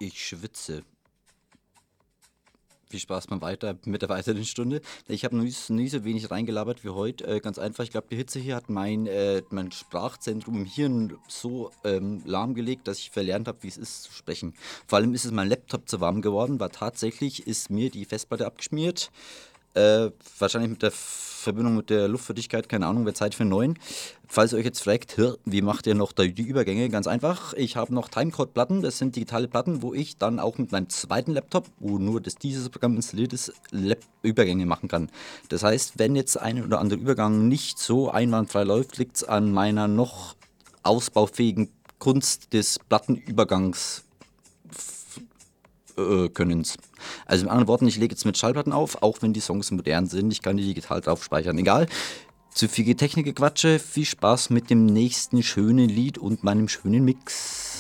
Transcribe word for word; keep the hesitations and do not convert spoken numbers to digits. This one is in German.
Ich schwitze. Viel Spaß beim Weiter mit der weiteren Stunde. Ich habe noch nie, nie so wenig reingelabert wie heute. Äh, ganz einfach, ich glaube, die Hitze hier hat mein, äh, mein Sprachzentrum im Hirn so ähm, lahmgelegt, dass ich verlernt habe, wie es ist zu sprechen. Vor allem ist es mein Laptop zu warm geworden, weil tatsächlich ist mir die Festplatte abgeschmiert. Äh, wahrscheinlich mit der Verbindung mit der Luftfeuchtigkeit, keine Ahnung, wird Zeit für einen neuen. Falls ihr euch jetzt fragt, "Hä, wie macht ihr noch da die Übergänge? Ganz einfach, ich habe noch Timecode-Platten, das sind digitale Platten, wo ich dann auch mit meinem zweiten Laptop, wo nur das, dieses Programm installiert ist, Lap Übergänge machen kann. Das heißt, wenn jetzt ein oder andere Übergang nicht so einwandfrei läuft, liegt es an meiner noch ausbaufähigen Kunst des Plattenübergangs äh, Könnens. Also mit anderen Worten, ich lege jetzt mit Schallplatten auf, auch wenn die Songs modern sind. Ich kann die digital drauf speichern. Egal. Zu viel Technikgequatsche. Viel Spaß mit dem nächsten schönen Lied und meinem schönen Mix.